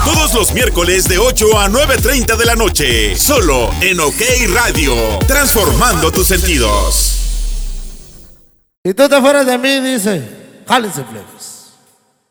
Todos los miércoles de 8 a 9:30 de la noche. Solo en OK Radio. Transformando tus sentidos. Si tú te fueras de mí, dice, jálense, plebes.